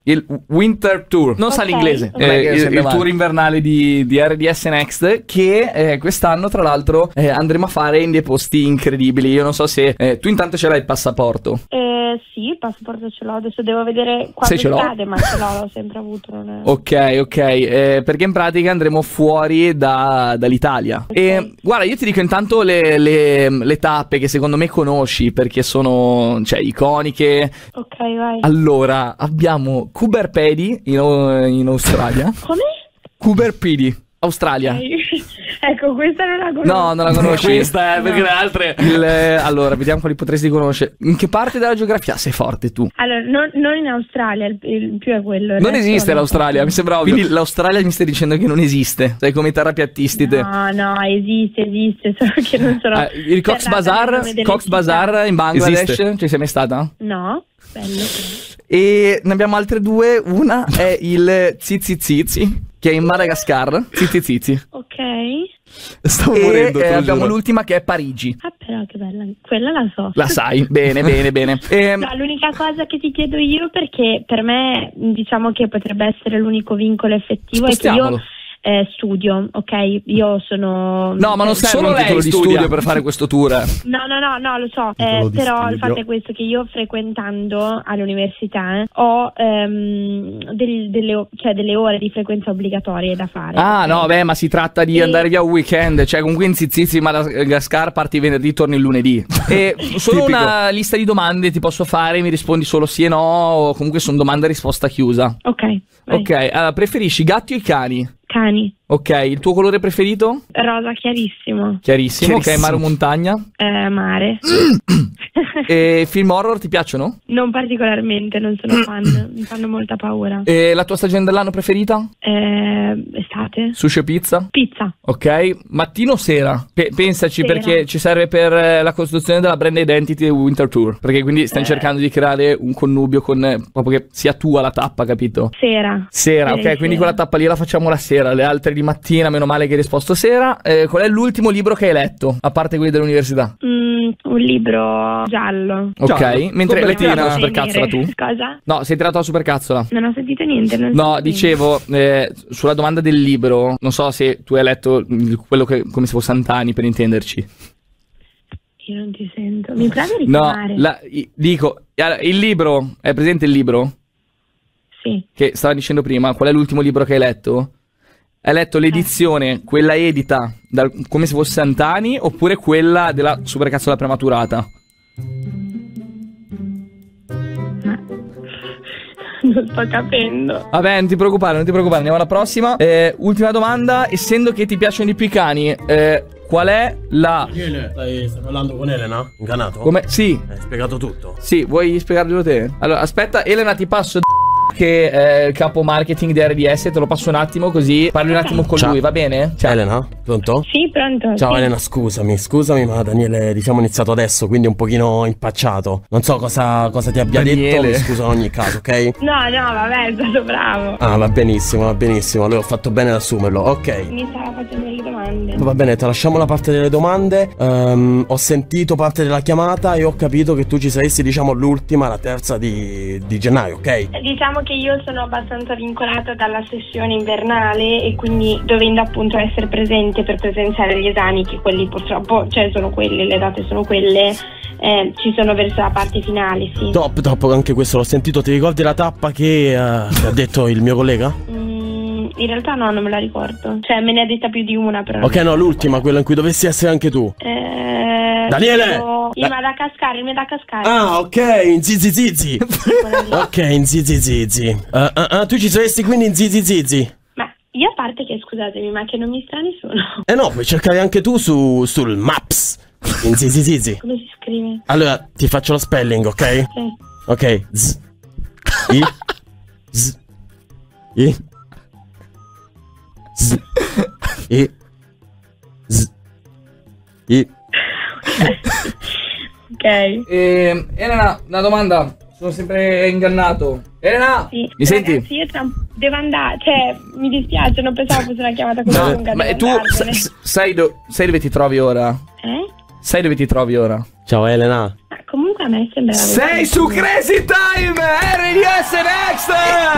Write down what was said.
Il Winter Tour, non sa l'inglese, il tour invernale di RDS Next, che quest'anno tra l'altro andremo a fare in dei posti incredibili. Io non so se tu intanto ce l'hai il passaporto. Sì, il passaporto ce l'ho, adesso devo vedere quando scade, ma ce l'ho sempre avuto. Non è... Ok, perché in pratica andremo fuori dall'Italia. Okay. E guarda, io ti dico intanto le tappe che secondo me conosci, perché sono, cioè, iconiche. Ok, vai. Allora, abbiamo Coober Pedy in Australia. Come? Coober Pedy, Australia. Okay. Ecco, questa non la conosco. No, non la conosci. Questa è, perché le altre... Allora, vediamo quali potresti conoscere. In che parte della geografia sei forte tu? Allora, non in Australia, il più è quello. Non esiste l'Australia, mi sembra ovvio. Quindi l'Australia mi stai dicendo che non esiste. Sei come i terrapiattisti te. No, esiste, solo che non sono... Il Cox Bazar in Bangladesh, Esiste. ci sei mai stata? No, bello. E ne abbiamo altre due. Una è il Zizi, che è in Madagascar. Zizi. Ok. Stavo morendo, te lo abbiamo giuro. l'ultima che è Parigi. Ah, però che bella, quella la so. La sai, bene. No, l'unica cosa che ti chiedo io, perché per me diciamo che potrebbe essere l'unico vincolo effettivo, è che Spostiamolo. io studio, ok? Io sono... No, ma non serve Solo un lei titolo di studia. studio per fare questo tour. No, lo so, Titolo di però studio. il fatto è questo, che io frequentando all'università ho delle ore di frequenza obbligatorie da fare. Ah, ok? no, beh, ma si tratta di andare via un weekend. Cioè, comunque in Zizi, Madagascar, parti venerdì, torni il lunedì. E solo Tipico. una lista di domande ti posso fare, mi rispondi solo sì e no, o comunque sono domande a risposta chiusa. Ok, vai. Ok, allora, preferisci i gatti o i cani? Cani, Ok, il tuo colore preferito? rosa chiarissimo, Chiarissimo, ok, Chiarissimo. mare o montagna? mare. E film horror ti piacciono? Non particolarmente, non sono fan, mi fanno molta paura. E la tua stagione dell'anno preferita? Estate? Sushi o pizza? Pizza. Ok, mattino o sera? Pensaci, Sera. perché ci serve per la costruzione della brand identity del Winter Tour. Perché quindi stiamo cercando di creare un connubio con proprio che sia tua la tappa, capito? Sera. Sera, ok, Sera. quindi quella tappa lì la facciamo la sera, le altre di mattina, meno male che hai risposto sera. Qual è l'ultimo libro che hai letto, a parte quelli dell'università? Un libro giallo. Ok, Giallo. mentre lei ti Copertina. tira la supercazzola tu? Cosa? No, sei tirato la supercazzola. Non ho sentito niente. Non No, sento dicevo, sulla domanda del libro, non so se tu hai letto quello che, come se fosse Sant'Ani, per intenderci. niente. Io non ti sento. Mi provi a No, richiamare? dico, il libro, è presente il libro? Sì. Che stava dicendo prima, qual è l'ultimo libro che hai letto? Hai letto l'edizione, quella edita, come se fosse Sant'Ani, oppure quella della supercazzola prematurata? Non sto capendo. Vabbè, non ti preoccupare, andiamo alla prossima. Ultima domanda, essendo che ti piacciono di più i cani, qual è la... Daniele, stai parlando con Elena? Inganato? Come? Sì, Hai spiegato tutto? sì, vuoi spiegarglielo te? Allora, aspetta, Elena, ti passo che è il capo marketing di RDS, te lo passo un attimo così parli un attimo con Ciao. lui, va bene? Ciao. Elena? Pronto? Sì, pronto. Ciao sì. Elena, scusami, ma Daniele, diciamo iniziato adesso, quindi un pochino impacciato. Non so cosa ti abbia Daniele. detto, mi scuso in ogni caso, ok? No, vabbè, è stato bravo. Ah, va benissimo, allora ho fatto bene ad assumerlo, ok. Mi stava facendo delle domande. Va bene, lasciamo la parte delle domande. Ho sentito parte della chiamata e ho capito che tu ci saresti, diciamo, l'ultima, la terza di gennaio, ok? Diciamo che io sono abbastanza vincolata dalla sessione invernale e quindi dovendo appunto essere presente per presenziare gli esami, che quelli purtroppo, cioè sono quelli, le date sono quelle, ci sono verso la parte finale, sì. Top, anche questo l'ho sentito. Ti ricordi la tappa che ha detto il mio collega? In realtà no, non me la ricordo. Cioè me ne ha detta più di una però. Ok, no, l'ultima, quella in cui dovessi essere anche tu. Daniele! Il Madagascar. Ah, ok, in zizi. Ok, in zizi. Tu ci saresti quindi in zizi. Ma io a parte che, scusatemi, ma che non mi sta nessuno. No, puoi cercare anche tu sul Maps. In zizi. Come si scrive? Allora, ti faccio lo spelling, ok? Sì. Ok, z. I. Z. I. Z. I. Z. I. Ok. Elena, una domanda, sono sempre ingannato. Elena, Sì. mi senti? Ragazzi, io devo andare, cioè mi dispiace, non pensavo fosse una chiamata così lunga. Ma devo tu andarmene. sai dove ti trovi ora? Sai dove ti trovi ora? Ciao Elena. Ma comunque a me sembra... Sei su Crazy Time RDS Next!